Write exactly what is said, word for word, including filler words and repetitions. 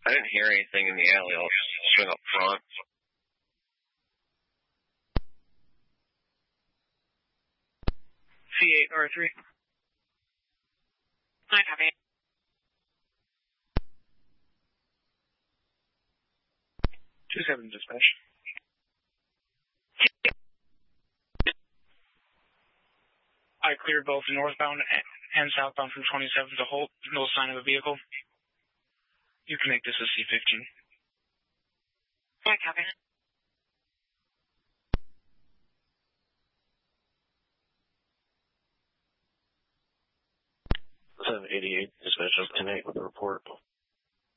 I didn't hear anything in the alley. I'll swing up front. C eight R three. I copy. two seven dispatch. I cleared both northbound and southbound from twenty-seven to Holt. No sign of a vehicle. You can make this a C fifteen. I copy. seven eighty-eight dispatch of ten eight with a report.